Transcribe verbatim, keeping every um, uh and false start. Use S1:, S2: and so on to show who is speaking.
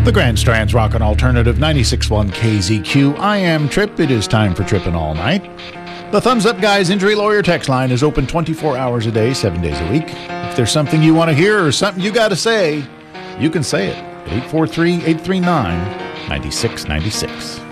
S1: The Grand Strand's Rockin' Alternative ninety-six point one K Z Q. I am Trip. It is time for Trippin' All Night. The Thumbs Up Guys Injury Lawyer text line is open twenty-four hours a day, seven days a week. If there's something you want to hear or something you got to say, you can say it at eight four three, eight three nine, nine six nine six.